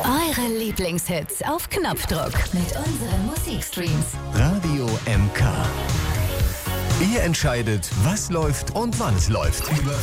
Eure Lieblingshits auf Knopfdruck mit unseren Musikstreams. Radio MK. Ihr entscheidet, was läuft und wann es läuft. Über